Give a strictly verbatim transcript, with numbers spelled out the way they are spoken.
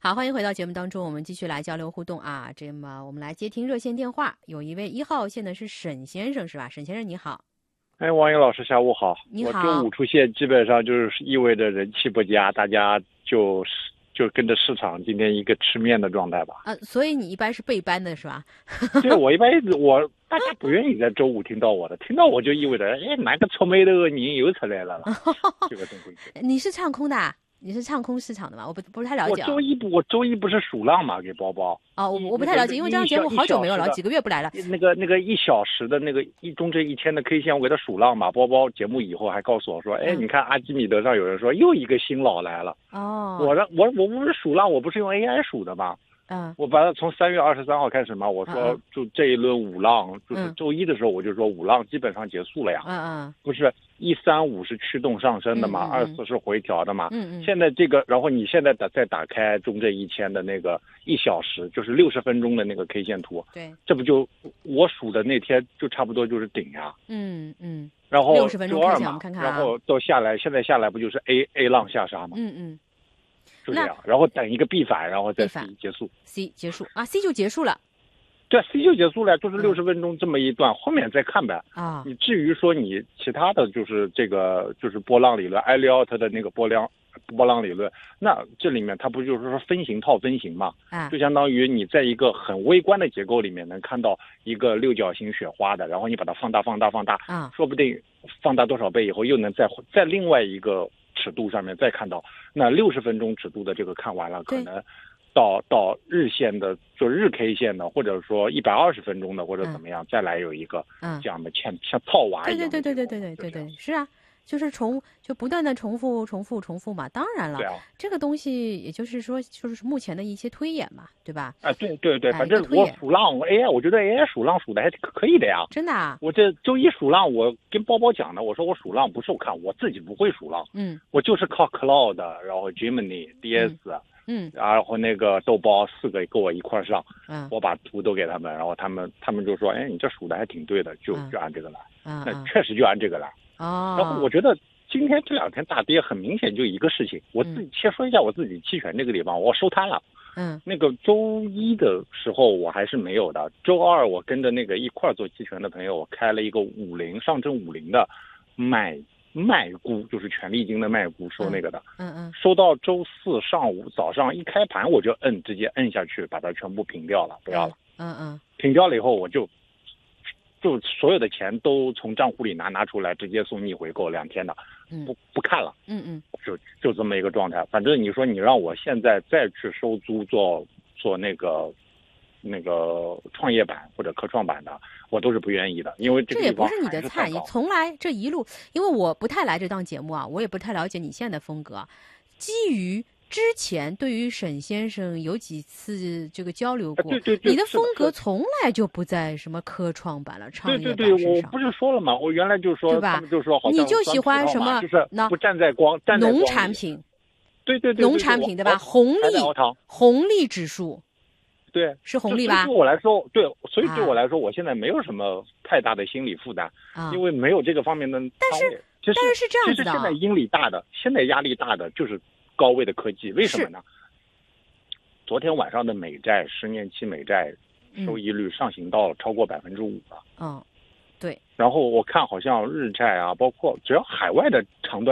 好，欢迎回到节目当中，我们继续来交流互动啊。这么，我们来接听热线电话，有一位一号线的是沈先生，是吧？沈先生你好。 哎，王英老师，下午好。 你好。 我周五出现，基本上就是意味着人气不佳，大家就是就跟着市场今天一个吃面的状态吧。 啊，所以你一般是背班的是吧？ 对，我一般我大家不愿意在周五听到我的，听到我就意味着，哎，哪个臭美的人又出来了了，这个东西。 你是唱空的、啊？你是唱空市场的吗？我不不是太了解、啊。 我周一不，我周一不是数浪嘛，给包包。 哦，我我不太了解，因为这档节目好久没有了，几个月不来了。 那个那个一小时的那个一中这一天的 K 线，我给他数浪嘛。包包节目以后还告诉我说，哎，嗯、你看阿基米德上有人说又一个新老来了。 哦。 我让我我不是数浪，我不是用 A I 数的吗？ 嗯。 我把它从三月二十三号开始嘛，我说就这一轮五浪， 嗯、 就是周一的时候我就说五浪基本上结束了呀。 嗯嗯。 不是一三五是驱动上升的嘛，二四是回调的嘛。 嗯嗯。 现在这个，然后你现在打再打开中证一千的那个一小时，就是六十分钟的那个 K 线图。 对。 这不就我数的那天就差不多就是顶呀。 嗯嗯。 然后六十分钟周二嘛， 看看啊、 然后到下来，现在下来不就是 A A 浪下杀嘛？ 嗯嗯。 就这样，然后等一个 B 反，然后再 C 结束。 C 结束啊 ，C 就结束了。 对 ，C 就结束了，就是六十分钟这么一段，嗯、后面再看呗。 啊， 你至于说你其他的就是这个就是波浪理论，艾利奥特的那个波浪波浪理论，那这里面它不就是说分型套分型嘛？ 啊， 就相当于你在一个很微观的结构里面能看到一个六角形雪花的，然后你把它放大放大放大， 啊， 说不定放大多少倍以后又能在在另外一个尺度上面再看到，那六十分钟尺度的这个看完了，可能到到日线的就日 K 线的，或者说一百二十分钟的或者怎么样，嗯、再来有一个这样的像、嗯、像套娃一样的。 对对对对对对对对，是啊，就是重就不断的重复重复重复嘛。当然了， 对啊， 这个东西也就是说就是目前的一些推演嘛，对吧？ 啊，对对对，反正我数浪 A I， 我觉得 A I 数浪数的还可以的呀。 真的啊？ 我这周一数浪，我跟包包讲的，我说我数浪不是我看，我自己不会数浪， 嗯， 我就是靠 Cloud， 然后 Gemini、D S， 嗯， 然后那个豆包四个跟我一块上， 嗯， 我把图都给他们，然后他们他们就说，哎，你这数的还挺对的，就、嗯、就按这个来， 嗯， 那确实就按这个来。 哦， 然后我觉得今天这两天大跌，很明显就一个事情，我自己先说一下我自己期权这个地方，我收摊了。 嗯， 那个周一的时候我还是没有的，周二我跟着那个一块做期权的朋友，我开了一个五零上证五零的买卖估，就是权利金的卖估，收那个的。 嗯嗯， 收到周四上午早上一开盘我就摁，直接摁下去，把它全部平掉了，不要了。 嗯嗯， 平掉了以后我就就所有的钱都从账户里拿拿出来，直接送逆回购两天的，不不看了。 嗯嗯， 就就这么一个状态。反正你说你让我现在再去收租做做那个那个创业板或者科创板的，我都是不愿意的，因为这个这也不是你的菜，你从来这一路，因为我不太来这档节目啊，我也不太了解你现在的风格。基于之前对于沈先生有几次这个交流过， 对对对， 你的风格从来就不在什么科创板了、创业板对对对，我不是说了吗？我原来就说， 对吧？ 就说好像你就喜欢什么？ 就是不站在光，站在农产品， 对对对， 农产品对吧？红利，红利指数， 对， 是红利吧？ 对我来说，对，所以对我来说，我现在没有什么太大的心理负担，因为没有这个方面的仓位。 但是，但是是这样子的， 其实现在阴力大的，现在压力大的就是高位的科技，为什么呢？昨天晚上的美债十年期美债收益率上行到超过百分之五了。 嗯，对。 然后我看好像日债啊，包括只要海外的长端。